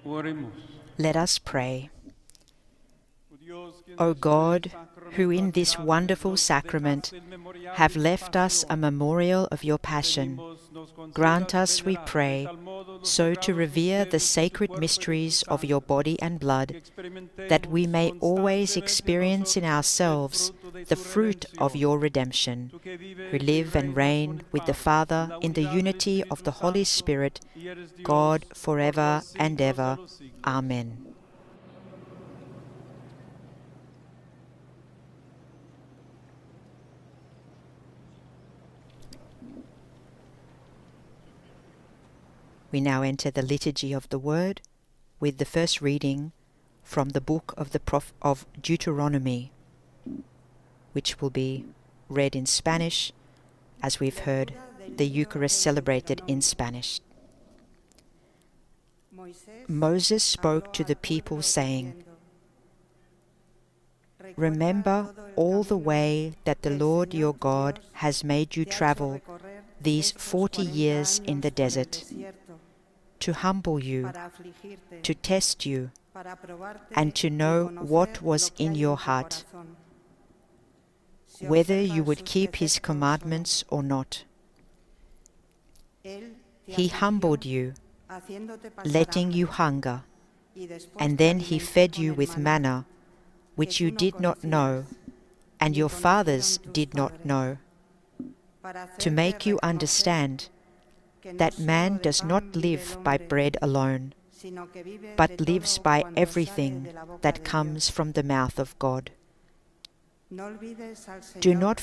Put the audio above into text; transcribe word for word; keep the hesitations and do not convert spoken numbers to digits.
Oremos. Let us pray. O God, who in this wonderful sacrament have left us a memorial of your passion, grant us, we pray, so to revere the sacred mysteries of your body and blood, that we may always experience in ourselves the fruit of your redemption, who live and reign with the Father in the unity of the Holy Spirit, God, forever and ever. Amen. We now enter the Liturgy of the Word with the first reading from the book of the Prof of Deuteronomy, which will be read in Spanish, as we've heard the Eucharist celebrated in Spanish. Moses spoke to the people, saying, "Remember all the way that the Lord your God has made you travel these forty years in the desert, to humble you, to test you, and to know what was in your heart, whether you would keep his commandments or not. He humbled you, letting you hunger, and then he fed you with manna, which you did not know, and your fathers did not know, to make you understand that man does not live by bread alone, but lives by everything that comes from the mouth of God. Do not